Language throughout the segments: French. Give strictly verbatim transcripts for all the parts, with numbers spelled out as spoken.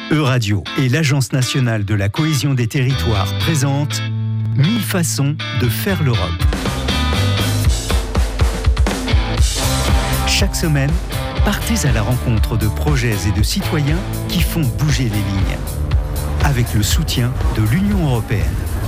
Euradio et l'Agence nationale de la cohésion des territoires présentent mille façons de faire l'Europe. Chaque semaine, partez à la rencontre de projets et de citoyens qui font bouger les lignes, avec le soutien de l'Union européenne.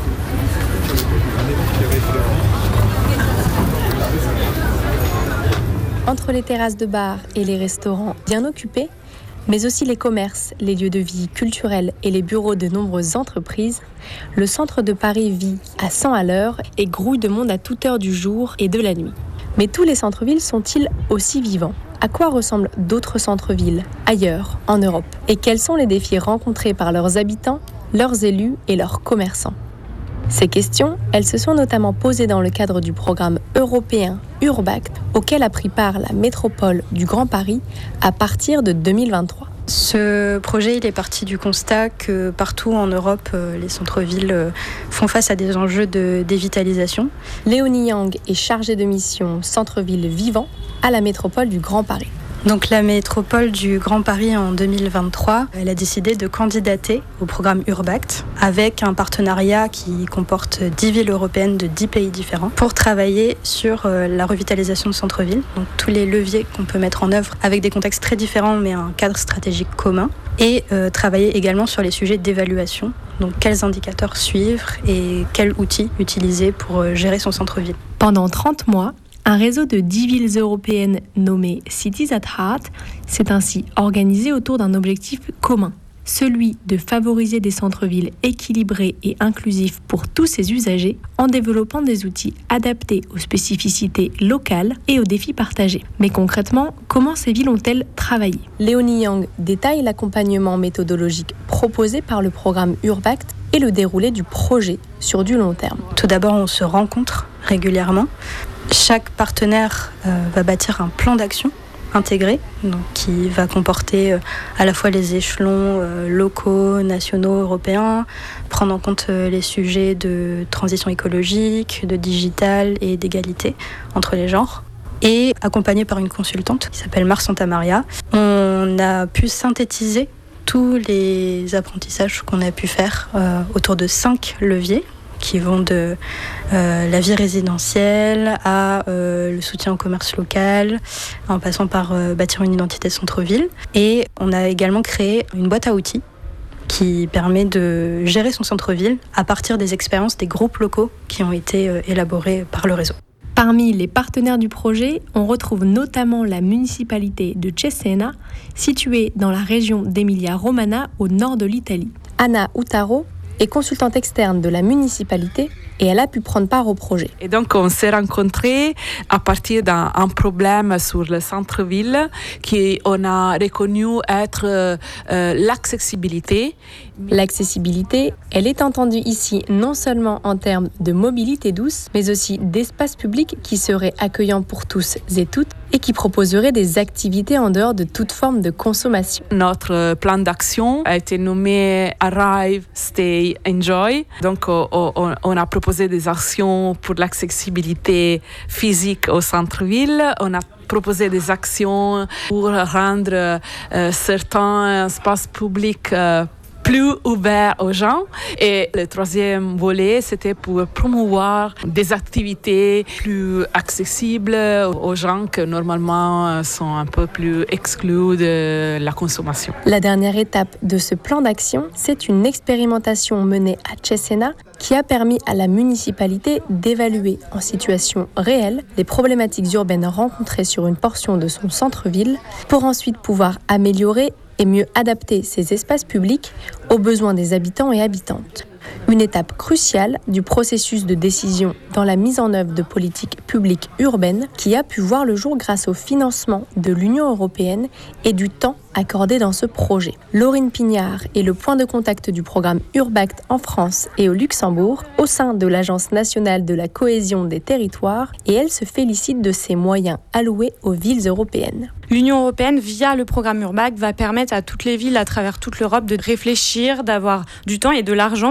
Entre les terrasses de bar et les restaurants bien occupés, mais aussi les commerces, les lieux de vie culturels et les bureaux de nombreuses entreprises, le centre de Paris vit à cent à l'heure et grouille de monde à toute heure du jour et de la nuit. Mais tous les centres-villes sont-ils aussi vivants ? À quoi ressemblent d'autres centres-villes, ailleurs, en Europe ? Et quels sont les défis rencontrés par leurs habitants, leurs élus et leurs commerçants ? Ces questions, elles se sont notamment posées dans le cadre du programme européen Urbact, auquel a pris part la métropole du Grand Paris à partir de deux mille vingt-trois. Ce projet, il est parti du constat que partout en Europe, les centres-villes font face à des enjeux de dévitalisation. Léonie Yang est chargée de mission Centre-ville vivant à la métropole du Grand Paris. Donc la métropole du Grand Paris en deux mille vingt-trois, elle a décidé de candidater au programme Urbact avec un partenariat qui comporte dix villes européennes de dix pays différents pour travailler sur la revitalisation de centre-ville. Donc tous les leviers qu'on peut mettre en œuvre avec des contextes très différents mais un cadre stratégique commun. Et euh, travailler également sur les sujets d'évaluation. Donc quels indicateurs suivre et quels outils utiliser pour euh, gérer son centre-ville. Pendant trente mois, un réseau de dix villes européennes nommé Cities at Heart s'est ainsi organisé autour d'un objectif commun, celui de favoriser des centres-villes équilibrés et inclusifs pour tous ses usagers en développant des outils adaptés aux spécificités locales et aux défis partagés. Mais concrètement, comment ces villes ont-elles travaillé ? Léonie Yang détaille l'accompagnement méthodologique proposé par le programme Urbact et le déroulé du projet sur du long terme. Tout d'abord, on se rencontre régulièrement. Chaque partenaire euh, va bâtir un plan d'action intégré, donc qui va comporter euh, à la fois les échelons euh, locaux, nationaux, européens, prendre en compte euh, les sujets de transition écologique, de digital et d'égalité entre les genres. Et accompagné par une consultante qui s'appelle Mar Santamaria, on a pu synthétiser tous les apprentissages qu'on a pu faire euh, autour de cinq leviers qui vont de euh, la vie résidentielle à euh, le soutien au commerce local, en passant par euh, bâtir une identité centre-ville. Et on a également créé une boîte à outils qui permet de gérer son centre-ville à partir des expériences des groupes locaux qui ont été euh, élaborés par le réseau. Parmi les partenaires du projet, on retrouve notamment la municipalité de Cesena, située dans la région d'Emilia-Romagna au nord de l'Italie. Anna Utaro est consultante externe de la municipalité et elle a pu prendre part au projet. Et donc on s'est rencontrés à partir d'un un problème sur le centre-ville qu'on a reconnu être euh, l'accessibilité. L'accessibilité, elle est entendue ici non seulement en termes de mobilité douce, mais aussi d'espace public qui serait accueillant pour tous et toutes et qui proposerait des activités en dehors de toute forme de consommation. Notre plan d'action a été nommé Arrive, Stay, Enjoy. Donc on, on, on a proposé des actions pour l'accessibilité physique au centre-ville. On a proposé des actions pour rendre euh, certains espaces publics euh, plus ouvert aux gens. Et le troisième volet, c'était pour promouvoir des activités plus accessibles aux gens qui normalement sont un peu plus exclus de la consommation. La dernière étape de ce plan d'action, c'est une expérimentation menée à Cesena qui a permis à la municipalité d'évaluer en situation réelle les problématiques urbaines rencontrées sur une portion de son centre-ville pour ensuite pouvoir améliorer et mieux adapter ces espaces publics aux besoins des habitants et habitantes. Une étape cruciale du processus de décision dans la mise en œuvre de politiques publiques urbaines qui a pu voir le jour grâce au financement de l'Union européenne et du temps accordé dans ce projet. Laurine Pignard est le point de contact du programme Urbact en France et au Luxembourg au sein de l'Agence nationale de la cohésion des territoires et elle se félicite de ces moyens alloués aux villes européennes. L'Union européenne, via le programme Urbact, va permettre à toutes les villes à travers toute l'Europe de réfléchir, d'avoir du temps et de l'argent pour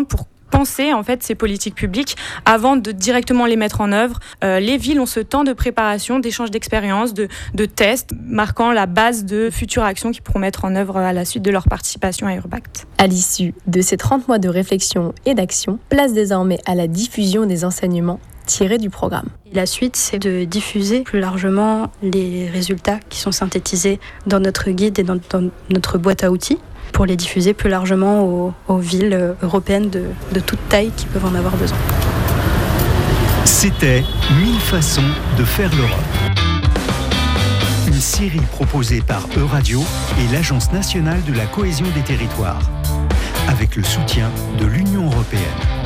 penser en fait ces politiques publiques avant de directement les mettre en œuvre. Euh, les villes ont ce temps de préparation, d'échange d'expériences, de, de tests, marquant la base de futures actions qu'ils pourront mettre en œuvre à la suite de leur participation à Urbact. À l'issue de ces trente mois de réflexion et d'action, place désormais à la diffusion des enseignements tirés du programme. La suite, c'est de diffuser plus largement les résultats qui sont synthétisés dans notre guide et dans, dans notre boîte à outils, pour les diffuser plus largement aux, aux villes européennes de, de toute taille qui peuvent en avoir besoin. C'était mille façons de faire l'Europe. Une série proposée par Euradio et l'Agence nationale de la cohésion des territoires, avec le soutien de l'Union européenne.